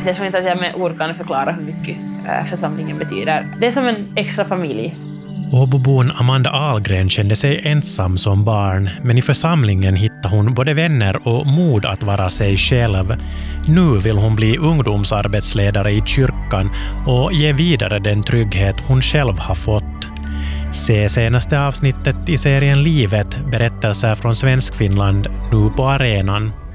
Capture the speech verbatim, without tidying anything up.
Jag tror inte att jag med ord kan förklara hur mycket församlingen betyder. Det är som en extra familj. Åbobon Amanda Ahlgren kände sig ensam som barn, men i församlingen hittade hon både vänner och mod att vara sig själv. Nu vill hon bli ungdomsarbetsledare i kyrkan och ge vidare den trygghet hon själv har fått. Se senaste avsnittet i serien Livet, berättelser från Svenskfinland, nu på arenan.